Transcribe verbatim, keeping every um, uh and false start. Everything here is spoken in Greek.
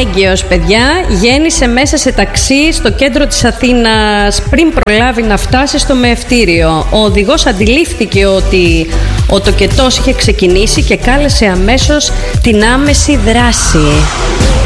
έγκυος, παιδιά. Γέννησε μέσα σε ταξί στο κέντρο της Αθήνας πριν προλάβει να φτάσει στο μεευτήριο. Ο οδηγός αντιλήφθηκε ότι ο τοκετός είχε ξεκινήσει και κάλεσε αμέσως την άμεση δράση.